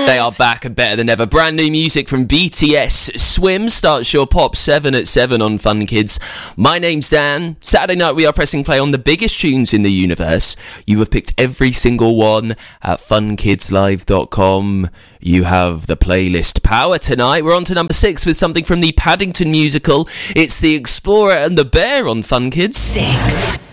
They are back and better than ever. Brand new music from BTS. Swim starts your pop 7 at 7 on Fun Kids. My name's Dan. Saturday night we are pressing play on the biggest tunes in the universe. You have picked every single one at funkidslive.com. You have the playlist power tonight. We're on to number 6 with something from the Paddington musical. It's The Explorer and the Bear on Fun Kids. 6.